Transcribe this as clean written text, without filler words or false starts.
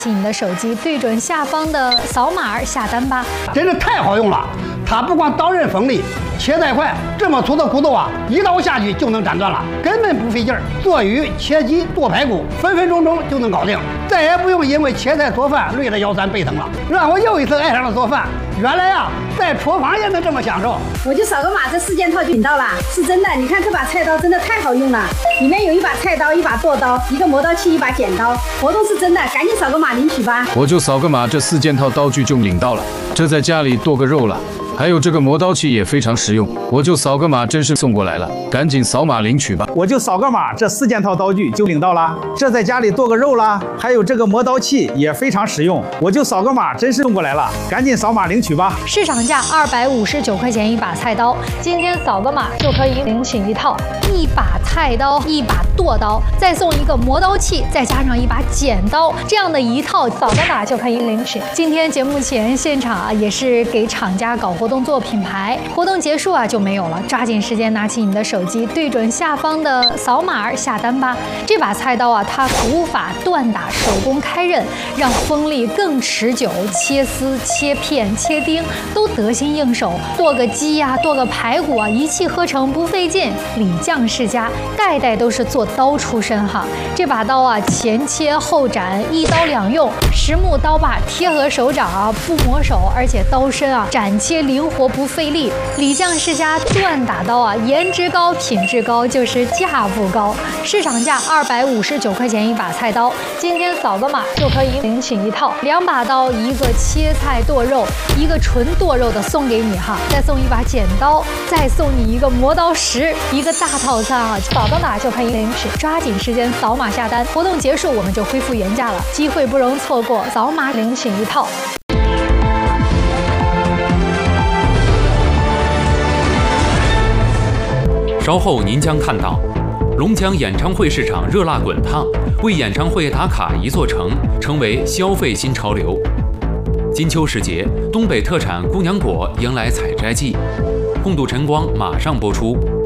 请你的手机对准下方的扫码下单吧， 真是太好用了！它不光刀刃锋利，切菜快，这么粗的骨头啊，一刀下去就能斩断了，根本不费劲儿。做鱼、切鸡、剁排骨，分分钟钟就能搞定，再也不用因为切菜做饭累得腰酸背疼了，让我又一次爱上了做饭。原来啊，在厨房也能这么享受。 我就扫个码，这4件套就领到了，是真的。你看这把菜刀真的太好用了，里面有一把菜刀、一把剁刀、一个磨刀器、一把剪刀，活动是真的，赶紧扫个码领取吧。 我就扫个码，这4件套刀具就领到了，这在家里剁个肉了。还有这个磨刀器也非常实用，我就扫个码，真是送过来了，赶紧扫码领取吧。 我就扫个码，这4件套刀具就领到了，这在家里剁个肉啦。还有这个磨刀器也非常实用，我就扫个码，真是送过来了，赶紧扫码领取吧。 市场价259块钱一把菜刀，今天扫个码就可以领取一套，1把菜刀、1把剁刀，再送一个磨刀器，再加上1把剪刀，这样的一套扫个码就可以领取。今天节目前现场也是给厂家搞活动做品牌，活动结束就没有了，抓紧时间拿起你的手机，对准下方的扫码下单吧。这把菜刀它古法锻打，手工开刃，让锋利更持久，切丝、切片、切丁都得心应手，剁个鸡剁个排骨一气呵成，不费劲。李将世家代代都是做刀出身哈，这把刀前切后斩，一刀两用，实木刀把贴合手掌不磨手，而且刀身斩切灵活不费力。李将世家锻打刀颜值高，品质高，就是价不高。市场价259块钱一把菜刀，今天扫个码就可以领取一套，2把刀，一个切菜剁肉，一个纯剁肉的送给你哈，再送1把剪刀，再送你一个磨刀石，一个大套餐扫个码就可以领取，抓紧时间扫码下单，活动结束我们就恢复原价了，机会不容错过，扫码领取一套。 稍后您将看到，龙江演唱会市场热辣滚烫，为演唱会打卡一座城，成为消费新潮流。金秋时节，东北特产姑娘果迎来采摘季，共度晨光马上播出。